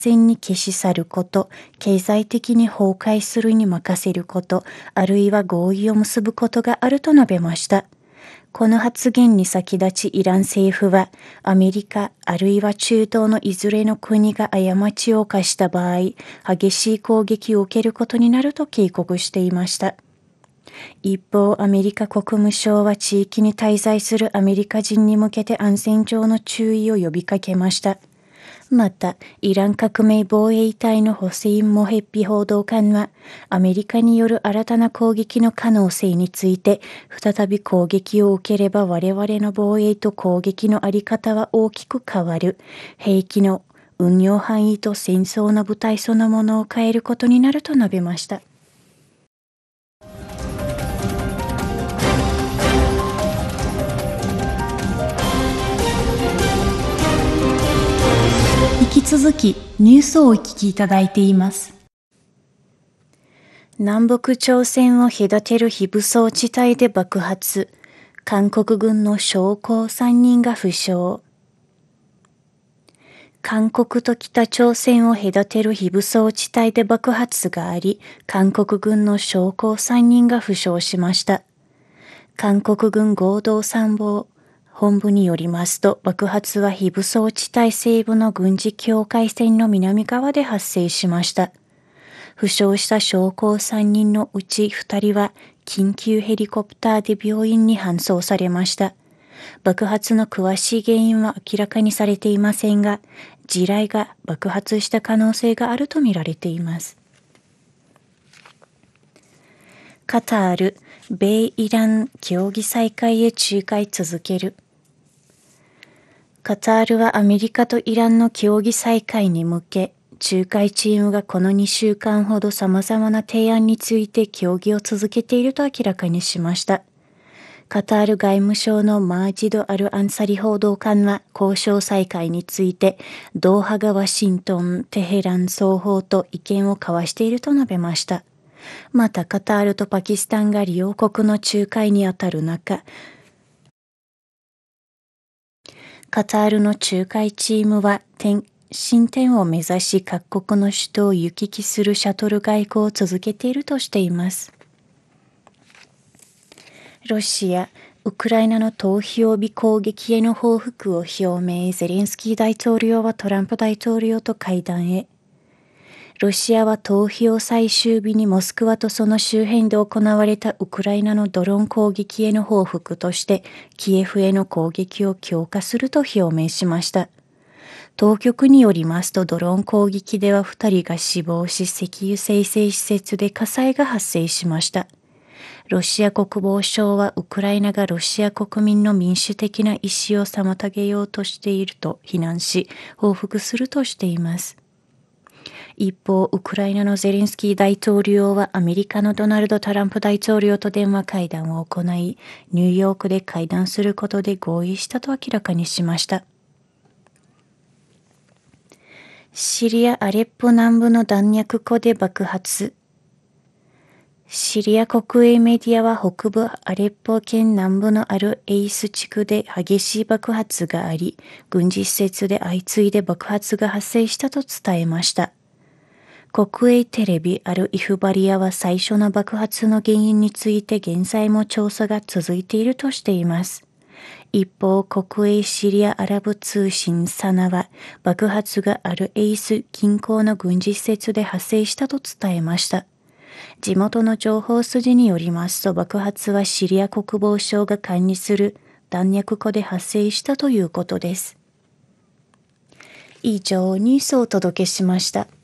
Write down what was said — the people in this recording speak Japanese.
全に消し去ること、経済的に崩壊するに任せること、あるいは合意を結ぶことがあると述べました。この発言に先立ちイラン政府は、アメリカあるいは中東のいずれの国が過ちを犯した場合、激しい攻撃を受けることになると警告していました。一方、アメリカ国務省は地域に滞在するアメリカ人に向けて安全上の注意を呼びかけました。また、イラン革命防衛隊のホセイン・モヘッピ報道官は、アメリカによる新たな攻撃の可能性について、再び攻撃を受ければ我々の防衛と攻撃の在り方は大きく変わる。兵器の運用範囲と戦争の部隊そのものを変えることになると述べました。引き続きニュースをお聞きいただいています。南北朝鮮を隔てる非武装地帯で爆発。韓国軍の将校3人が負傷。韓国と北朝鮮を隔てる非武装地帯で爆発があり、韓国軍の将校3人が負傷しました。韓国軍合同参謀本部によりますと、爆発は非武装地帯西部の軍事境界線の南側で発生しました。負傷した将校3人のうち2人は緊急ヘリコプターで病院に搬送されました。爆発の詳しい原因は明らかにされていませんが、地雷が爆発した可能性があるとみられています。カタール、米イラン協議再開へ仲介続ける。カタールはアメリカとイランの協議再開に向け、仲介チームがこの2週間ほど様々な提案について協議を続けていると明らかにしました。カタール外務省のマージド・アル・アンサリ報道官は交渉再開について、ドーハがワシントン、テヘラン双方と意見を交わしていると述べました。またカタールとパキスタンが両国の仲介にあたる中、カタールの仲介チームは進展を目指し各国の首都を行き来するシャトル外交を続けているとしています。ロシア、ウクライナの投票日攻撃への報復を表明。ゼレンスキー大統領はトランプ大統領と会談へ。ロシアは投票最終日にモスクワとその周辺で行われたウクライナのドローン攻撃への報復としてキエフへの攻撃を強化すると表明しました。当局によりますとドローン攻撃では2人が死亡し、石油精製施設で火災が発生しました。ロシア国防省はウクライナがロシア国民の民主的な意思を妨げようとしていると非難し、報復するとしています。一方、ウクライナのゼレンスキー大統領はアメリカのドナルド・トランプ大統領と電話会談を行い、ニューヨークで会談することで合意したと明らかにしました。シリア・アレッポ南部の弾薬庫で爆発。シリア国営メディアは北部アレッポ県南部のあるエイス地区で激しい爆発があり、軍事施設で相次いで爆発が発生したと伝えました。国営テレビアル・イフバリアは最初の爆発の原因について現在も調査が続いているとしています。一方、国営シリアアラブ通信サナは爆発があるエイス近郊の軍事施設で発生したと伝えました。地元の情報筋によりますと、爆発はシリア国防省が管理する弾薬庫で発生したということです。以上、ニュースをお届けしました。